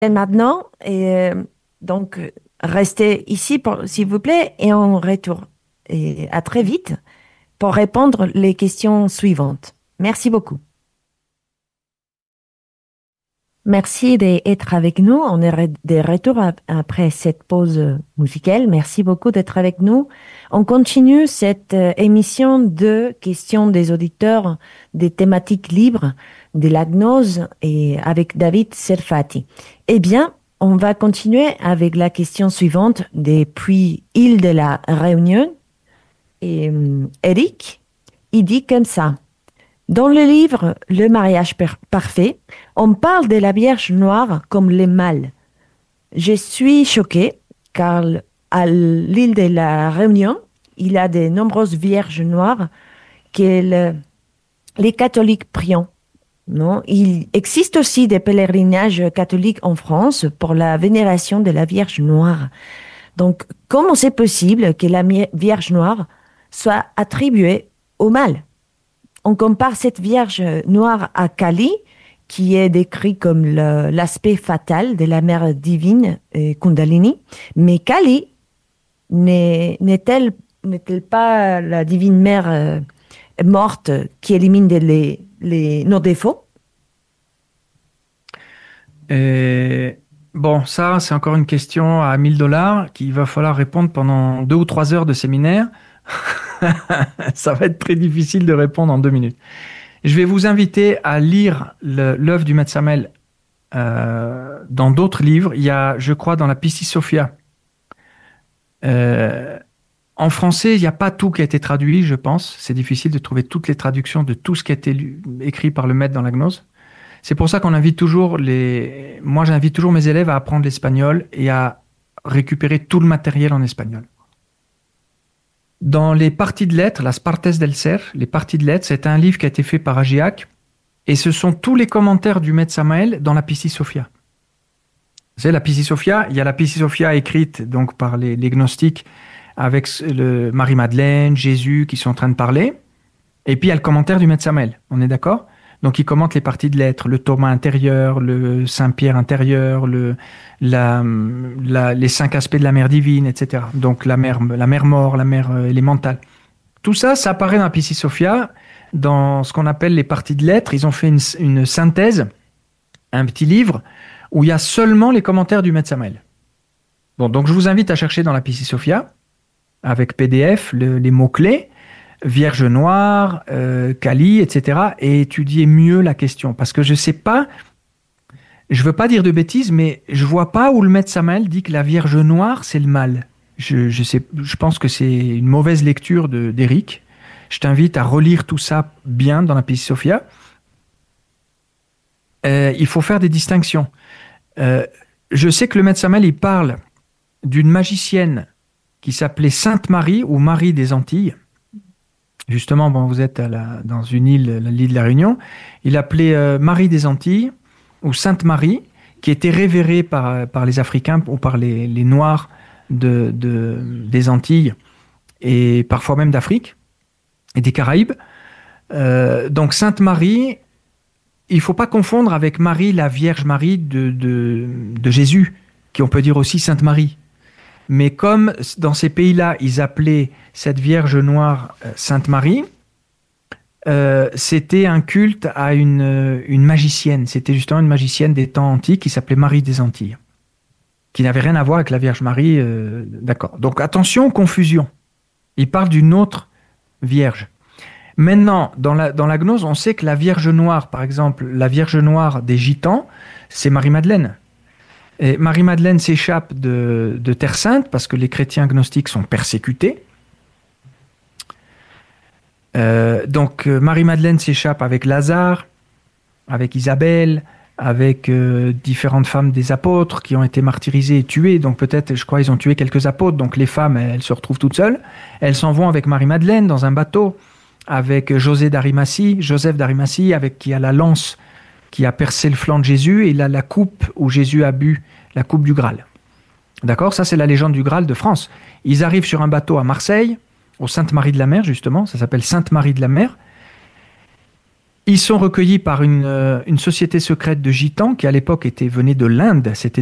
Et maintenant, donc, restez ici, s'il vous plaît, et on retourne. Et à très vite pour répondre les questions suivantes. Merci beaucoup. Merci d'être avec nous. On est de retour après cette pause musicale. Merci beaucoup d'être avec nous. On continue cette émission de questions des auditeurs des thématiques libres de la gnose et avec David Serfati. Eh bien, on va continuer avec la question suivante depuis Île de la Réunion. Et Eric, il dit comme ça. Dans le livre Le mariage parfait, on parle de la Vierge noire comme le mal. Je suis choquée car à l'île de la Réunion, il y a de nombreuses Vierges noires que les catholiques prient. Non? Il existe aussi des pèlerinages catholiques en France pour la vénération de la Vierge noire. Donc, comment c'est possible que la Vierge noire soit attribuée au mal? On compare cette Vierge noire à Kali, qui est décrit comme l'aspect fatal de la mère divine Kundalini. Mais Kali n'est-elle pas la divine mère morte qui élimine nos défauts? Et bon, ça, c'est encore une question à 1000 $ qu'il va falloir répondre pendant 2 ou 3 heures de séminaire. Ça va être très difficile de répondre en 2 minutes. Je vais vous inviter à lire l'œuvre du Maître Samael dans d'autres livres. Il y a, je crois, dans la Piscis Sophia. En français, il n'y a pas tout qui a été traduit, je pense. C'est difficile de trouver toutes les traductions de tout ce qui a été écrit par le Maître dans la gnose. C'est pour ça qu'on invite toujours moi, j'invite toujours mes élèves à apprendre l'espagnol et à récupérer tout le matériel en espagnol. Dans les parties de lettres, Las Partes del Ser, les parties de lettres, c'est un livre qui a été fait par Agiac et ce sont tous les commentaires du Maître Samael dans la Piscis Sophia. Vous savez, la Piscis Sophia, il y a la Piscis Sophia écrite donc par les gnostiques avec Marie-Madeleine, Jésus qui sont en train de parler. Et puis il y a le commentaire du Maître Samael. On est d'accord? Donc il commente les parties de lettres, le Thomas intérieur, le Saint-Pierre intérieur, les 5 aspects de la mère divine, etc. Donc la mère mort, la mère élémentale. Tout ça, ça apparaît dans la Piscis Sophia, dans ce qu'on appelle les parties de lettres. Ils ont fait une synthèse, un petit livre, où il y a seulement les commentaires du Maître Samael. Bon, donc je vous invite à chercher dans la Piscis Sophia, avec PDF, les mots-clés, Vierge noire, Kali, etc. et étudier mieux la question. Parce que je sais pas, je veux pas dire de bêtises, mais je vois pas où le Maître Samael dit que la Vierge noire, c'est le mal. Je pense que c'est une mauvaise lecture d'Éric. Je t'invite à relire tout ça bien dans la Piscis Sophia. Il faut faire des distinctions. Je sais que le Maître Samael, il parle d'une magicienne qui s'appelait Sainte Marie ou Marie des Antilles. Justement, bon, vous êtes dans une île, l'île de la Réunion. Il appelait Marie des Antilles ou Sainte Marie, qui était révérée par les Africains ou par les Noirs des Antilles et parfois même d'Afrique et des Caraïbes. Donc Sainte Marie, il ne faut pas confondre avec Marie, la Vierge Marie de Jésus, qui on peut dire aussi Sainte Marie. Mais comme dans ces pays-là, ils appelaient cette Vierge noire Sainte Marie, c'était un culte à une magicienne. C'était justement une magicienne des temps antiques qui s'appelait Marie des Antilles, qui n'avait rien à voir avec la Vierge Marie. D'accord. Donc attention, confusion. Il parle d'une autre Vierge. Maintenant, dans la gnose, on sait que la Vierge noire, par exemple, la Vierge noire des Gitans, c'est Marie-Madeleine. Et Marie-Madeleine s'échappe de Terre Sainte parce que les chrétiens gnostiques sont persécutés. Donc Marie-Madeleine s'échappe avec Lazare, avec Isabelle, avec différentes femmes des apôtres qui ont été martyrisées et tuées. Donc peut-être, je crois, ils ont tué quelques apôtres. Donc les femmes, elles se retrouvent toutes seules. Elles s'en vont avec Marie-Madeleine dans un bateau, avec Joseph d'Arimathie, avec qui a la lance qui a percé le flanc de Jésus, et il a la coupe où Jésus a bu, la coupe du Graal. D'accord? Ça, c'est la légende du Graal de France. Ils arrivent sur un bateau à Marseille, au Sainte-Marie de la Mer, justement, ça s'appelle Sainte-Marie de la Mer. Ils sont recueillis par une société secrète de gitans qui, à l'époque, venait de l'Inde. C'était